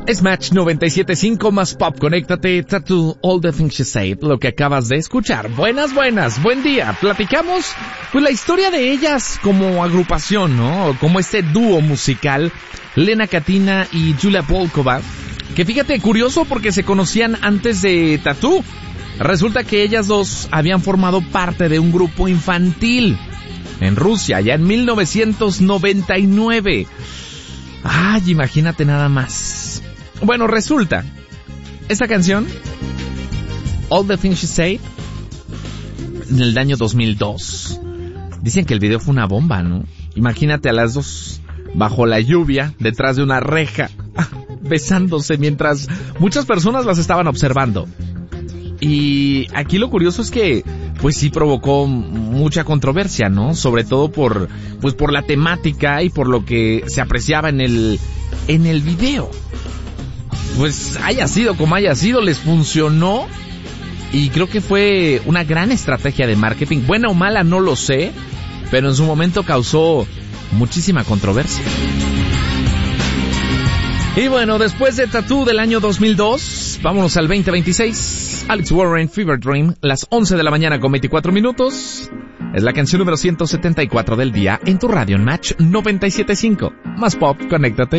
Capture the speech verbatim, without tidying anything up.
Es Match noventa y siete punto cinco más pop. Conéctate, Tattoo, All the Things She Said, lo que acabas de escuchar. Buenas, buenas, buen día. Platicamos pues la historia de ellas como agrupación, ¿no? Como este dúo musical, Lena Katina y Julia Volkova. Que fíjate, curioso porque se conocían antes de Tattoo. Resulta que ellas dos habían formado parte de un grupo infantil en Rusia, ya en mil novecientos noventa y nueve. Ay, imagínate nada más. Bueno, resulta, esta canción, All the Things She Said, en el año dos mil dos, dicen que el video fue una bomba, ¿no? Imagínate a las dos bajo la lluvia, detrás de una reja, besándose mientras muchas personas las estaban observando. Y aquí lo curioso es que pues sí provocó mucha controversia, ¿no? Sobre todo por pues por la temática y por lo que se apreciaba en el en el video. Pues haya sido como haya sido, les funcionó y creo que fue una gran estrategia de marketing, buena o mala no lo sé, pero en su momento causó muchísima controversia. Y bueno, después de Tattoo del año dos mil dos, vámonos al veinte veintiséis. Alex Warren, Fever Dream, las once de la mañana con veinticuatro minutos. Es la canción número ciento setenta y cuatro del día en tu radio en Match noventa y siete punto cinco. Más pop, conéctate.